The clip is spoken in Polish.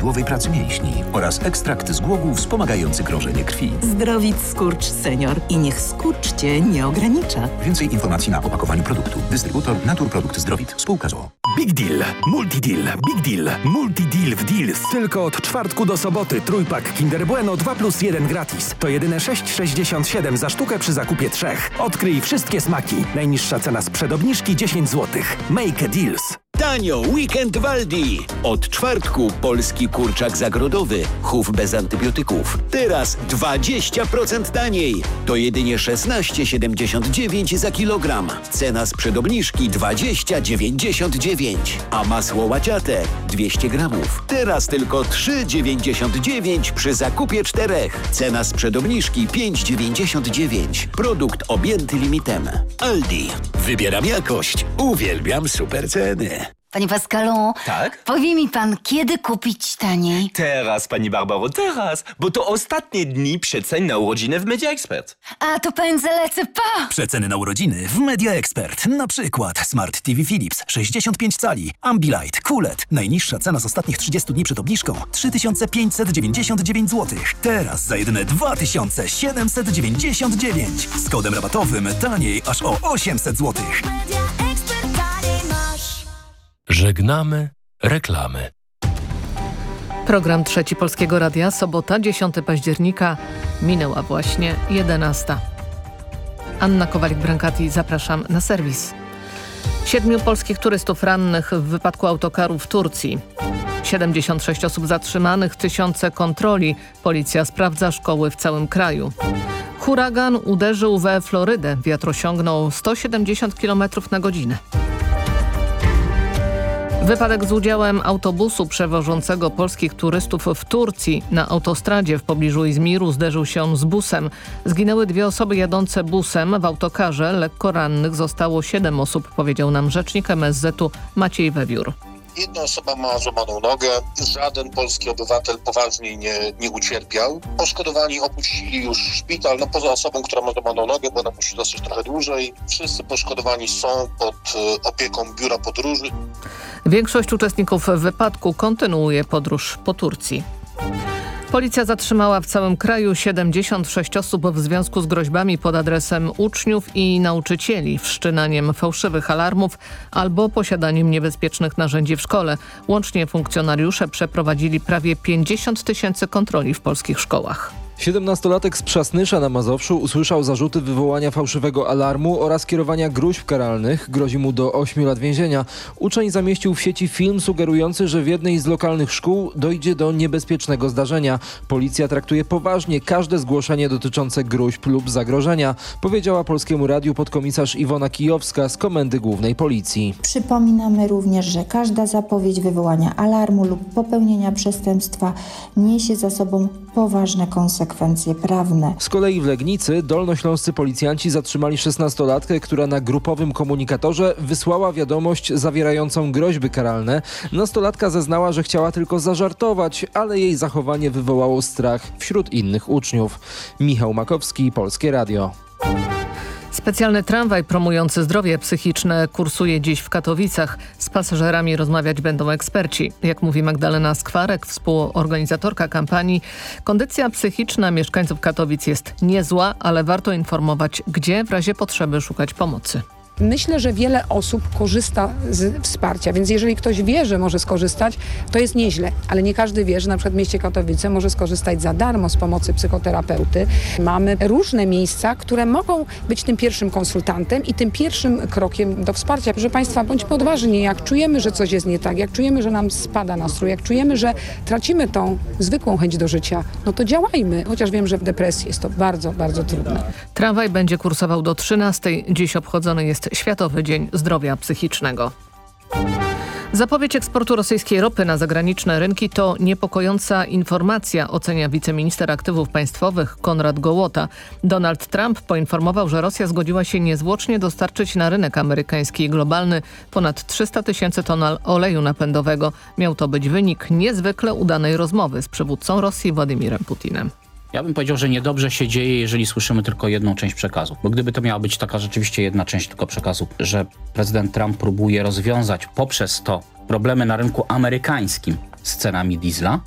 prawidłowej pracy mięśni oraz ekstrakt z głogu wspomagający krążenie krwi. Zdrowit Skurcz Senior i niech skurcz Cię nie ogranicza. Więcej informacji na opakowaniu produktu. Dystrybutor Naturprodukt Zdrowit. Spółka z o.o. Big Deal, Multi-Deal, Big Deal, Multi-Deal w Deals. Tylko od czwartku do soboty trójpak Kinder Bueno 2+1 gratis. To jedyne 6,67 za sztukę przy zakupie 3. Odkryj wszystkie smaki. Najniższa cena sprzed obniżki 10 zł. Make a Deals. Tanio, weekend w Aldi. Od czwartku polski kurczak zagrodowy. Chów bez antybiotyków. Teraz 20% taniej. To jedynie 16,79 za kilogram. Cena sprzed obniżki 20,99. A masło łaciate 200 gramów. Teraz tylko 3,99 przy zakupie 4. Cena sprzed obniżki 5,99. Produkt objęty limitem. Aldi. Wybieram jakość. Uwielbiam super ceny. Panie Pascalu, tak? powie mi pan, kiedy kupić taniej? Teraz, pani Barbaro, teraz, bo to ostatnie dni przecen na urodziny w Media Expert. A, to pędzę, lecę, pa! Przeceny na urodziny w Media Expert. Na przykład Smart TV Philips 65 cali, Ambilight, QLED. Najniższa cena z ostatnich 30 dni przed obniżką 3599 zł. Teraz za jedyne 2799. Z kodem rabatowym taniej aż o 800 zł. Żegnamy reklamy. Program Trzeci Polskiego Radia, sobota, 10 października, minęła właśnie 11. Anna Kowalik-Brankati, zapraszam na serwis. 7 polskich turystów rannych w wypadku autokaru w Turcji. 76 osób zatrzymanych, tysiące kontroli. Policja sprawdza szkoły w całym kraju. Huragan uderzył we Florydę. Wiatr osiągnął 170 km na godzinę. Wypadek z udziałem autobusu przewożącego polskich turystów w Turcji. Na autostradzie w pobliżu Izmiru zderzył się on z busem. Zginęły 2 osoby jadące busem. W autokarze lekko rannych zostało 7 osób, powiedział nam rzecznik MSZ-u Maciej Wewiór. Jedna osoba ma złamaną nogę, żaden polski obywatel poważnie nie ucierpiał. Poszkodowani opuścili już szpital, poza osobą, która ma złamaną nogę, bo ona musi zostać trochę dłużej. Wszyscy poszkodowani są pod opieką Biura Podróży. Większość uczestników wypadku kontynuuje podróż po Turcji. Policja zatrzymała w całym kraju 76 osób w związku z groźbami pod adresem uczniów i nauczycieli, wszczynaniem fałszywych alarmów albo posiadaniem niebezpiecznych narzędzi w szkole. Łącznie funkcjonariusze przeprowadzili prawie 50 000 kontroli w polskich szkołach. 17-latek z Przasnysza na Mazowszu usłyszał zarzuty wywołania fałszywego alarmu oraz kierowania gróźb karalnych. Grozi mu do 8 lat więzienia. Uczeń zamieścił w sieci film sugerujący, że w jednej z lokalnych szkół dojdzie do niebezpiecznego zdarzenia. Policja traktuje poważnie każde zgłoszenie dotyczące gróźb lub zagrożenia, powiedziała Polskiemu Radiu podkomisarz Iwona Kijowska z Komendy Głównej Policji. Przypominamy również, że każda zapowiedź wywołania alarmu lub popełnienia przestępstwa niesie za sobą poważne konsekwencje prawne. Z kolei w Legnicy dolnośląscy policjanci zatrzymali 16-latkę, która na grupowym komunikatorze wysłała wiadomość zawierającą groźby karalne. Nastolatka zeznała, że chciała tylko zażartować, ale jej zachowanie wywołało strach wśród innych uczniów. Michał Makowski, Polskie Radio. Specjalny tramwaj promujący zdrowie psychiczne kursuje dziś w Katowicach. Z pasażerami rozmawiać będą eksperci. Jak mówi Magdalena Skwarek, współorganizatorka kampanii, kondycja psychiczna mieszkańców Katowic jest niezła, ale warto informować, gdzie w razie potrzeby szukać pomocy. Myślę, że wiele osób korzysta z wsparcia, więc jeżeli ktoś wie, że może skorzystać, to jest nieźle, ale nie każdy wie, że na przykład w mieście Katowice może skorzystać za darmo z pomocy psychoterapeuty. Mamy różne miejsca, które mogą być tym pierwszym konsultantem i tym pierwszym krokiem do wsparcia. Proszę Państwa, bądźmy odważni, jak czujemy, że coś jest nie tak, jak czujemy, że nam spada nastrój, jak czujemy, że tracimy tą zwykłą chęć do życia, no to działajmy, chociaż wiem, że w depresji jest to bardzo, bardzo trudne. Tramwaj będzie kursował do 13:00. Dziś obchodzony jest Światowy Dzień Zdrowia Psychicznego. Zapowiedź eksportu rosyjskiej ropy na zagraniczne rynki to niepokojąca informacja, ocenia wiceminister aktywów państwowych Konrad Gołota. Donald Trump poinformował, że Rosja zgodziła się niezwłocznie dostarczyć na rynek amerykański i globalny ponad 300 000 ton oleju napędowego. Miał to być wynik niezwykle udanej rozmowy z przywódcą Rosji Władimirem Putinem. Ja bym powiedział, że niedobrze się dzieje, jeżeli słyszymy tylko jedną część przekazu. Bo gdyby to miała być taka rzeczywiście jedna część tylko przekazu, że prezydent Trump próbuje rozwiązać poprzez to problemy na rynku amerykańskim z cenami diesla,